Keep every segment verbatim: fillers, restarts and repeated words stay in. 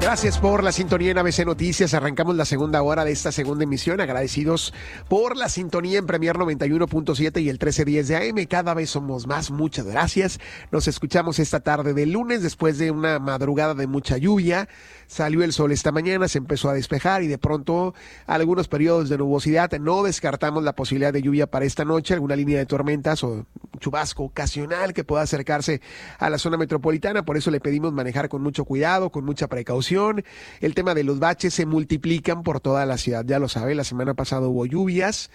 Gracias por la sintonía en A B C Noticias. Arrancamos la segunda hora de esta segunda emisión. Agradecidos por la sintonía en Premier noventa y uno punto siete y el trece diez de A M. Cada vez somos más. Muchas gracias. Nos escuchamos esta tarde de lunes después de una madrugada de mucha lluvia. Salió el sol esta mañana, se empezó a despejar y de pronto algunos periodos de nubosidad. No descartamos la posibilidad de lluvia para esta noche, alguna línea de tormentas o chubasco ocasional que pueda acercarse a la zona metropolitana. Por eso le pedimos manejar con mucho cuidado, con mucha precaución. El tema de los baches se multiplican por toda la ciudad, ya lo sabe, la semana pasada hubo lluvias.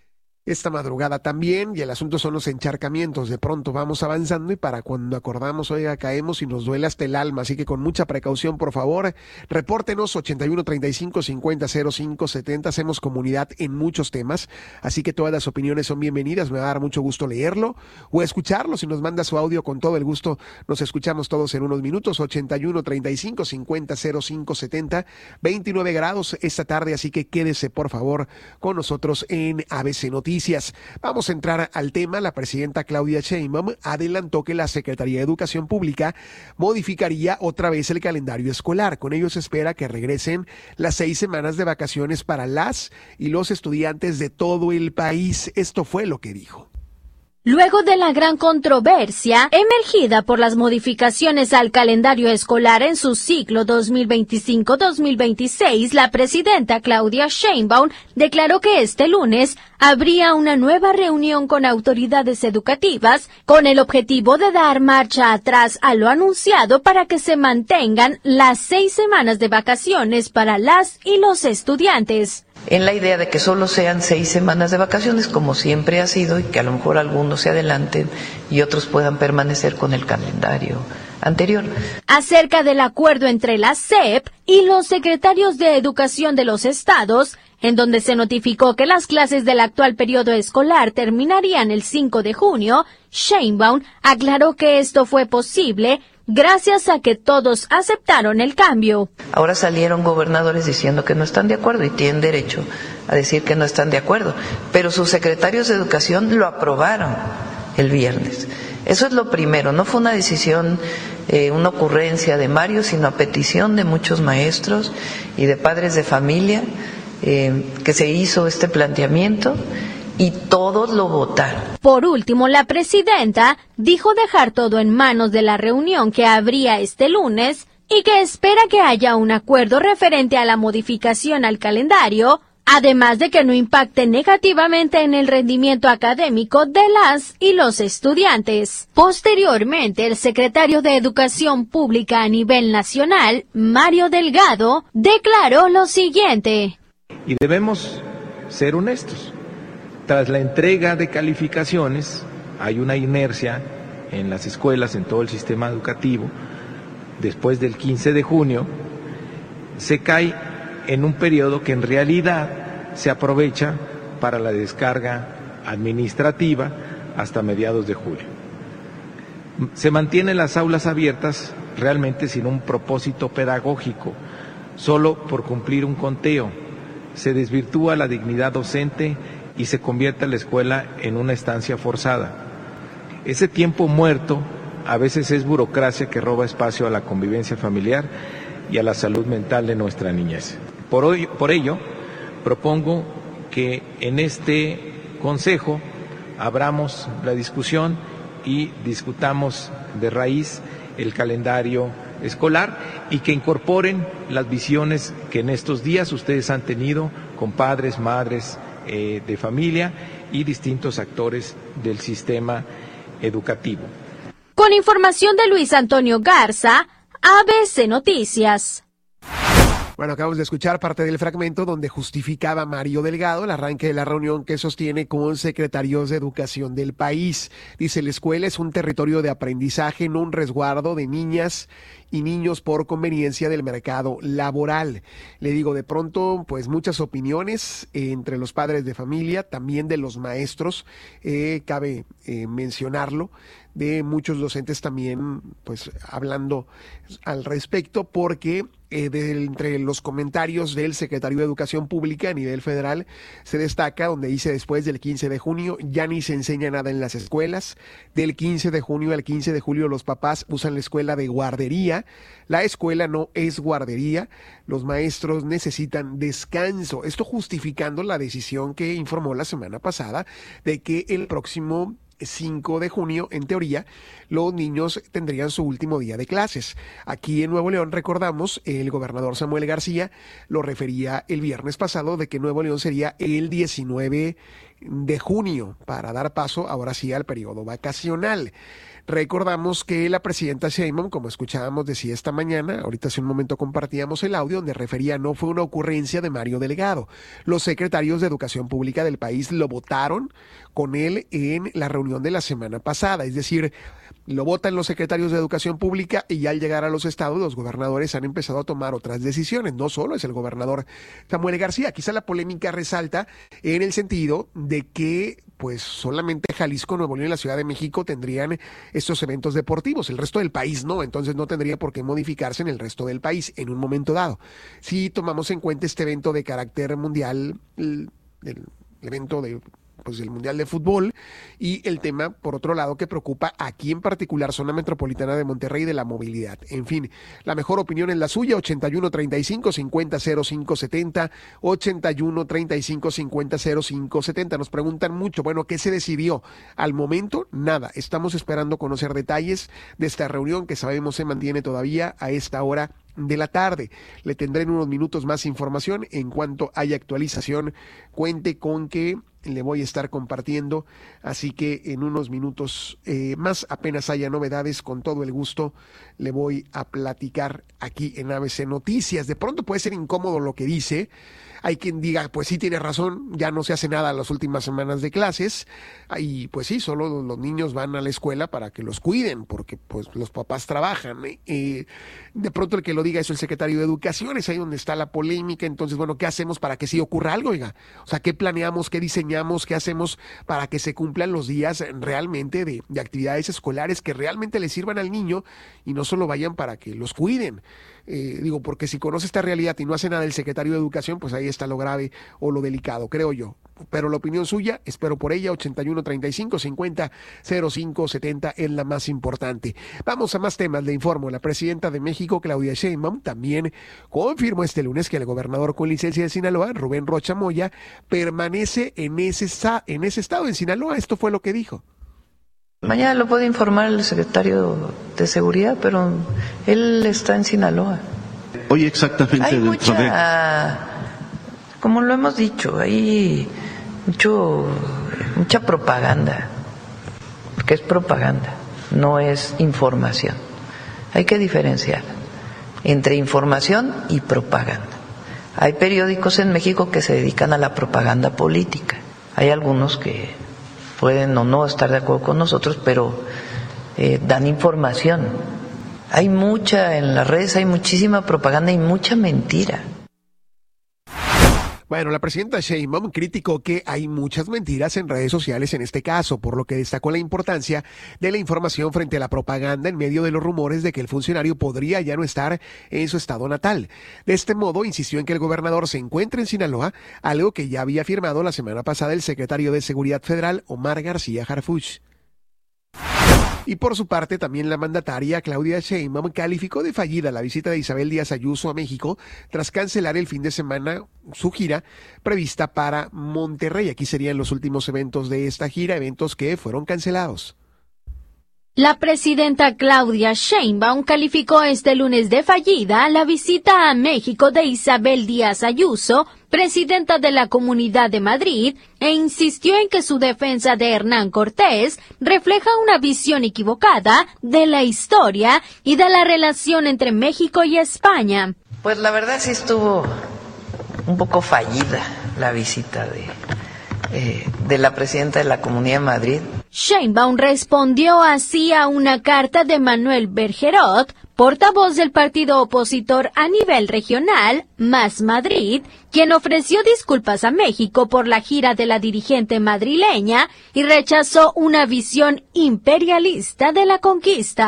Esta madrugada también, y el asunto son los encharcamientos. De pronto vamos avanzando y para cuando acordamos, oiga, caemos y nos duele hasta el alma. Así que con mucha precaución, por favor, repórtenos ochenta y uno treinta y cinco cincuenta cero cinco setenta. Hacemos comunidad en muchos temas, así que todas las opiniones son bienvenidas. Me va a dar mucho gusto leerlo o escucharlo. Si nos manda su audio, con todo el gusto nos escuchamos todos en unos minutos. ochenta y uno treinta y cinco cincuenta cero cinco setenta. veintinueve grados esta tarde, así que quédese, por favor, con nosotros en A B C Noticias. Vamos a entrar al tema. La presidenta Claudia Sheinbaum adelantó que la Secretaría de Educación Pública modificaría otra vez el calendario escolar. Con ello se espera que regresen las seis semanas de vacaciones para las y los estudiantes de todo el país. Esto fue lo que dijo. Luego de la gran controversia emergida por las modificaciones al calendario escolar en su ciclo dos mil veinticinco dos mil veintiséis, la presidenta Claudia Sheinbaum declaró que este lunes habría una nueva reunión con autoridades educativas con el objetivo de dar marcha atrás a lo anunciado para que se mantengan las seis semanas de vacaciones para las y los estudiantes. En la idea de que solo sean seis semanas de vacaciones, como siempre ha sido, y que a lo mejor algunos se adelanten y otros puedan permanecer con el calendario anterior. Acerca del acuerdo entre la S E P y los secretarios de Educación de los estados, en donde se notificó que las clases del actual periodo escolar terminarían el cinco de junio, Sheinbaum aclaró que esto fue posible gracias a que todos aceptaron el cambio. Ahora salieron gobernadores diciendo que no están de acuerdo y tienen derecho a decir que no están de acuerdo, pero sus secretarios de educación lo aprobaron el viernes. Eso es lo primero, no fue una decisión, eh, una ocurrencia de Mario, sino a petición de muchos maestros y de padres de familia eh, que se hizo este planteamiento. Y todos lo votaron. Por último, la presidenta dijo dejar todo en manos de la reunión que habría este lunes y que espera que haya un acuerdo referente a la modificación al calendario, además de que no impacte negativamente en el rendimiento académico de las y los estudiantes. Posteriormente, el secretario de Educación Pública a nivel nacional, Mario Delgado, declaró lo siguiente. Y debemos ser honestos. Tras la entrega de calificaciones, hay una inercia en las escuelas, en todo el sistema educativo. Después del quince de junio, se cae en un periodo que en realidad se aprovecha para la descarga administrativa hasta mediados de julio. Se mantienen las aulas abiertas realmente sin un propósito pedagógico, solo por cumplir un conteo. Se desvirtúa la dignidad docente y se convierte la escuela en una estancia forzada. Ese tiempo muerto a veces es burocracia que roba espacio a la convivencia familiar y a la salud mental de nuestra niñez. Por hoy, por ello, propongo que en este consejo abramos la discusión y discutamos de raíz el calendario escolar y que incorporen las visiones que en estos días ustedes han tenido con padres, madres, Eh, de familia y distintos actores del sistema educativo. Con información de Luis Antonio Garza, A B C Noticias. Bueno, acabamos de escuchar parte del fragmento donde justificaba Mario Delgado el arranque de la reunión que sostiene con secretarios de educación del país. Dice, la escuela es un territorio de aprendizaje, no un resguardo de niñas y niños por conveniencia del mercado laboral. Le digo, de pronto, pues muchas opiniones eh, entre los padres de familia, también de los maestros, eh, cabe eh, mencionarlo, de muchos docentes también, pues hablando al respecto, porque Eh, de, entre los comentarios del secretario de Educación Pública a nivel federal se destaca donde dice: después del quince de junio ya ni se enseña nada en las escuelas. Del quince de junio al quince de julio los papás usan la escuela de guardería. La escuela no es guardería. Los maestros necesitan descanso. Esto justificando la decisión que informó la semana pasada de que el próximo cinco de junio, en teoría, los niños tendrían su último día de clases. Aquí en Nuevo León, recordamos, el gobernador Samuel García lo refería el viernes pasado de que Nuevo León sería el diecinueve de junio para dar paso ahora sí al periodo vacacional. Recordamos que la presidenta Sheinbaum, como escuchábamos, decía esta mañana, ahorita hace un momento compartíamos el audio donde refería no fue una ocurrencia de Mario Delgado. Los secretarios de Educación Pública del país lo votaron con él en la reunión de la semana pasada, es decir, lo votan los secretarios de Educación Pública y al llegar a los estados los gobernadores han empezado a tomar otras decisiones. No solo es el gobernador Samuel García, quizá la polémica resalta en el sentido de que pues solamente Jalisco, Nuevo León y la Ciudad de México tendrían estos eventos deportivos, el resto del país no, entonces no tendría por qué modificarse en el resto del país en un momento dado. Si tomamos en cuenta este evento de carácter mundial, el, el evento de pues el Mundial de Fútbol y el tema, por otro lado, que preocupa aquí en particular zona metropolitana de Monterrey de la movilidad. En fin, la mejor opinión es la suya, ochenta y uno treinta y cinco cincuenta cero cinco setenta, ochenta y uno treinta y cinco cincuenta cero cinco setenta. Nos preguntan mucho, bueno, ¿qué se decidió? Al momento, nada. Estamos esperando conocer detalles de esta reunión que sabemos se mantiene todavía a esta hora de la tarde. Le tendré en unos minutos más información en cuanto haya actualización. Cuente con que le voy a estar compartiendo, así que en unos minutos eh, más, apenas haya novedades, con todo el gusto le voy a platicar aquí en A B C Noticias. De pronto puede ser incómodo lo que dice. Hay quien diga, pues sí tiene razón, ya no se hace nada las últimas semanas de clases, y pues sí, solo los niños van a la escuela para que los cuiden, porque pues los papás trabajan. Eh, de pronto el que lo diga es el secretario de Educación, es ahí donde está la polémica. Entonces, bueno, ¿qué hacemos para que sí ocurra algo, oiga? O sea, ¿qué planeamos, qué diseñamos, qué hacemos para que se cumplan los días realmente de, de actividades escolares que realmente le sirvan al niño y no solo vayan para que los cuiden? Eh, digo, porque si conoce esta realidad y no hace nada el secretario de Educación, pues ahí está lo grave o lo delicado, creo yo. Pero la opinión suya, espero por ella, ochenta y uno treinta y cinco cincuenta cero cinco setenta es la más importante. Vamos a más temas, le informo. La presidenta de México, Claudia Sheinbaum, también confirmó este lunes que el gobernador con licencia de Sinaloa, Rubén Rocha Moya, permanece en ese, en ese estado, en Sinaloa. Esto fue lo que dijo. Mañana lo puede informar el secretario de Seguridad, pero él está en Sinaloa. Oye, exactamente. Hay mucha, como lo hemos dicho, hay mucho, mucha propaganda, porque es propaganda, no es información. Hay que diferenciar entre información y propaganda. Hay periódicos en México que se dedican a la propaganda política. Hay algunos que pueden o no estar de acuerdo con nosotros, pero eh, dan información. Hay mucha, en las redes hay muchísima propaganda y mucha mentira. Bueno, la presidenta Sheinbaum criticó que hay muchas mentiras en redes sociales en este caso, por lo que destacó la importancia de la información frente a la propaganda en medio de los rumores de que el funcionario podría ya no estar en su estado natal. De este modo, insistió en que el gobernador se encuentra en Sinaloa, algo que ya había afirmado la semana pasada el secretario de Seguridad Federal, Omar García Harfuch. Y por su parte, también la mandataria Claudia Sheinbaum calificó de fallida la visita de Isabel Díaz Ayuso a México tras cancelar el fin de semana su gira prevista para Monterrey. Aquí serían los últimos eventos de esta gira, eventos que fueron cancelados. La presidenta Claudia Sheinbaum calificó este lunes de fallida la visita a México de Isabel Díaz Ayuso, presidenta de la Comunidad de Madrid, e insistió en que su defensa de Hernán Cortés refleja una visión equivocada de la historia y de la relación entre México y España. Pues la verdad sí estuvo un poco fallida la visita de, eh, de la presidenta de la Comunidad de Madrid. Sheinbaum respondió así a una carta de Manuel Bergerot, portavoz del partido opositor a nivel regional, Más Madrid, quien ofreció disculpas a México por la gira de la dirigente madrileña y rechazó una visión imperialista de la conquista.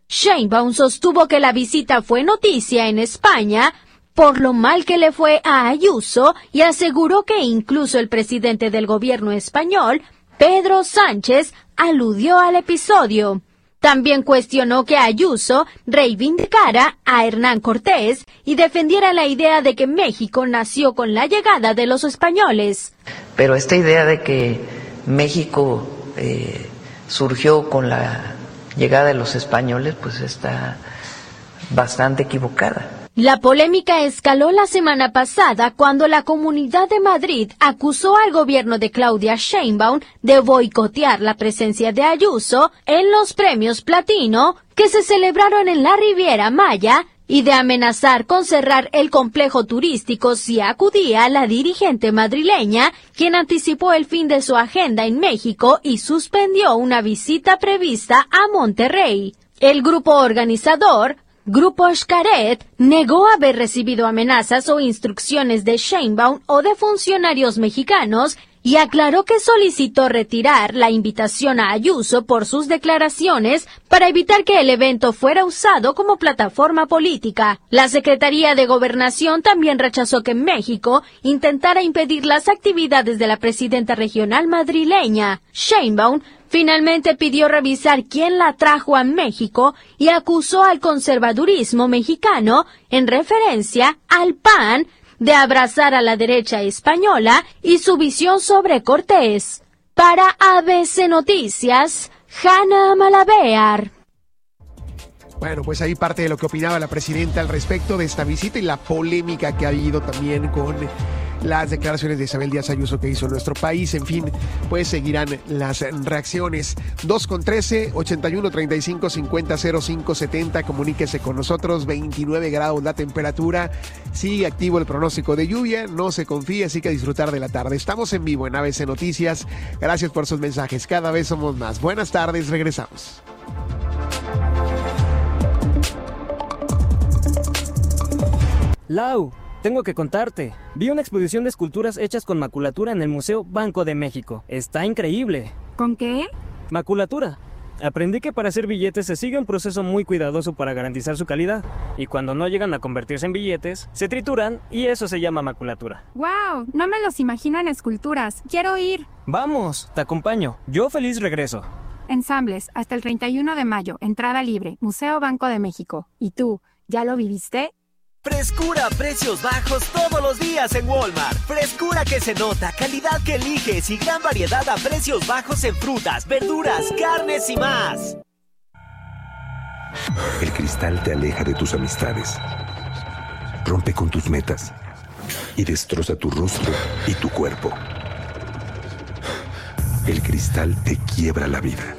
Sheinbaum sostuvo que la visita fue noticia en España por lo mal que le fue a Ayuso y aseguró que incluso el presidente del gobierno español, Pedro Sánchez, aludió al episodio. También cuestionó que Ayuso reivindicara a Hernán Cortés y defendiera la idea de que México nació con la llegada de los españoles. Pero esta idea de que México eh, surgió con la llegada de los españoles, pues está bastante equivocada. La polémica escaló la semana pasada cuando la Comunidad de Madrid acusó al gobierno de Claudia Sheinbaum de boicotear la presencia de Ayuso en los premios Platino que se celebraron en la Riviera Maya y de amenazar con cerrar el complejo turístico si acudía la dirigente madrileña, quien anticipó el fin de su agenda en México y suspendió una visita prevista a Monterrey. El grupo organizador, Grupo Xcaret, negó haber recibido amenazas o instrucciones de Sheinbaum o de funcionarios mexicanos y aclaró que solicitó retirar la invitación a Ayuso por sus declaraciones para evitar que el evento fuera usado como plataforma política. La Secretaría de Gobernación también rechazó que México intentara impedir las actividades de la presidenta regional madrileña. Sheinbaum finalmente pidió revisar quién la trajo a México y acusó al conservadurismo mexicano, en referencia al P A N, de abrazar a la derecha española y su visión sobre Cortés. Para A B C Noticias, Hanna Malabear. Bueno, pues ahí parte de lo que opinaba la presidenta al respecto de esta visita y la polémica que ha habido también con las declaraciones de Isabel Díaz Ayuso que hizo en nuestro país. En fin, pues seguirán las reacciones. Dos con trece, ochenta y uno, treinta y cinco, cincuenta, cero cinco, setenta. Comuníquese con nosotros. veintinueve grados la temperatura. Sigue activo el pronóstico de lluvia. No se confíe, así que a disfrutar de la tarde. Estamos en vivo en A B C Noticias. Gracias por sus mensajes. Cada vez somos más. Buenas tardes. Regresamos. Lau, tengo que contarte. Vi una exposición de esculturas hechas con maculatura en el Museo Banco de México. Está increíble. ¿Con qué? Maculatura. Aprendí que para hacer billetes se sigue un proceso muy cuidadoso para garantizar su calidad. Y cuando no llegan a convertirse en billetes, se trituran y eso se llama maculatura. ¡Wow! No me los imagino en esculturas. ¡Quiero ir! Vamos, te acompaño. Yo feliz regreso. Ensambles, hasta el treinta y uno de mayo. Entrada libre. Museo Banco de México. ¿Y tú, ya lo viviste? Frescura a precios bajos todos los días en Walmart. Frescura que se nota, calidad que eliges y gran variedad a precios bajos en frutas, verduras, carnes y más. El cristal te aleja de tus amistades, rompe con tus metas y destroza tu rostro y tu cuerpo. El cristal te quiebra la vida.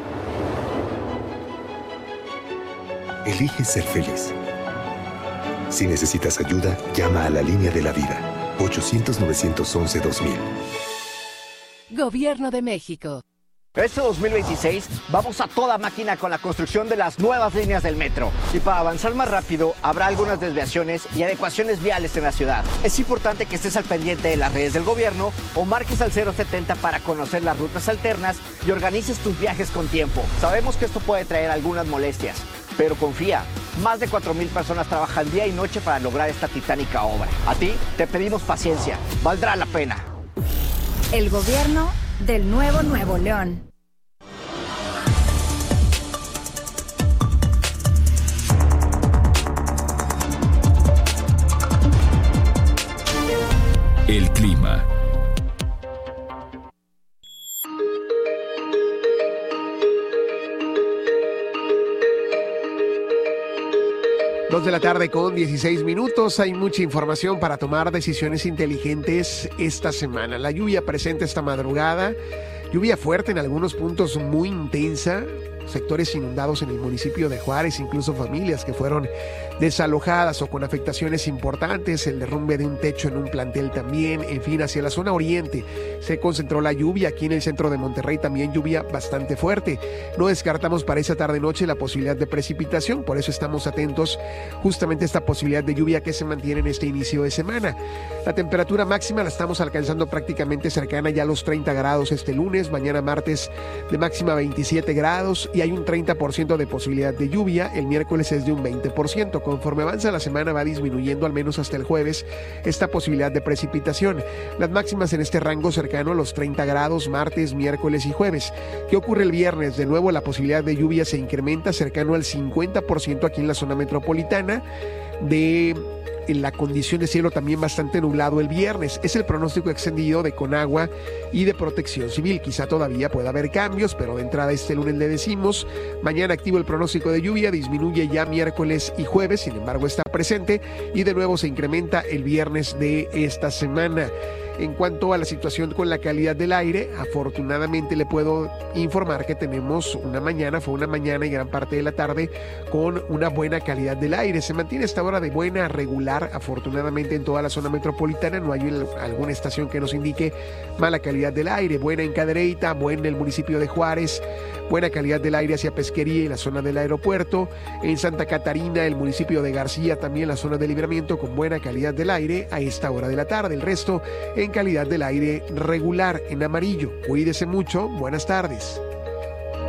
Elige ser feliz. Si necesitas ayuda, llama a la línea de la vida, ochocientos, novecientos once, dos mil. Gobierno de México. Este dos mil veintiséis vamos a toda máquina con la construcción de las nuevas líneas del metro. Y para avanzar más rápido, habrá algunas desviaciones y adecuaciones viales en la ciudad. Es importante que estés al pendiente de las redes del gobierno o marques al cero setenta para conocer las rutas alternas y organices tus viajes con tiempo. Sabemos que esto puede traer algunas molestias, pero confía, más de cuatro mil personas trabajan día y noche para lograr esta titánica obra. A ti te pedimos paciencia, valdrá la pena. El gobierno del nuevo Nuevo León. El clima. Dos de la tarde con dieciséis minutos. Hay mucha información para tomar decisiones inteligentes esta semana. La lluvia presente esta madrugada. Lluvia fuerte en algunos puntos, muy intensa. Sectores inundados en el municipio de Juárez, incluso familias que fueron desalojadas o con afectaciones importantes, el derrumbe de un techo en un plantel también, en fin, hacia la zona oriente se concentró la lluvia, aquí en el centro de Monterrey también lluvia bastante fuerte. No descartamos para esa tarde-noche la posibilidad de precipitación, por eso estamos atentos justamente a esta posibilidad de lluvia que se mantiene en este inicio de semana. La temperatura máxima la estamos alcanzando prácticamente cercana ya a los treinta grados este lunes, mañana martes de máxima veintisiete grados y hay un treinta por ciento de posibilidad de lluvia. El miércoles es de un veinte por ciento. Conforme avanza la semana va disminuyendo al menos hasta el jueves esta posibilidad de precipitación. Las máximas en este rango cercano a los treinta grados martes, miércoles y jueves. ¿Qué ocurre el viernes? De nuevo la posibilidad de lluvia se incrementa cercano al cincuenta por ciento aquí en la zona metropolitana. De en la condición de cielo también bastante nublado el viernes. Es el pronóstico extendido de Conagua y de Protección Civil. Quizá todavía pueda haber cambios, pero de entrada este lunes le decimos. Mañana activo el pronóstico de lluvia, disminuye ya miércoles y jueves, sin embargo está presente y de nuevo se incrementa el viernes de esta semana. En cuanto a la situación con la calidad del aire, afortunadamente le puedo informar que tenemos una mañana, fue una mañana y gran parte de la tarde con una buena calidad del aire. Se mantiene esta hora de buena a regular, afortunadamente en toda la zona metropolitana. No hay alguna estación que nos indique mala calidad del aire. Buena en Cadereyta, buena en el municipio de Juárez, buena calidad del aire hacia Pesquería y la zona del aeropuerto. En Santa Catarina, el municipio de García, también la zona de Libramiento con buena calidad del aire a esta hora de la tarde. El resto en calidad del aire regular en amarillo. Cuídese mucho. Buenas tardes.